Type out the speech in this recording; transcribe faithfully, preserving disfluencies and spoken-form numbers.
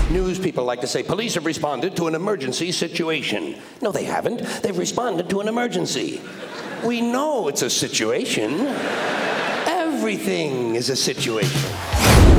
News people like to say police have responded to an emergency situation. No, they haven't. They've responded to an emergency. We know it's a situation. Everything is a situation.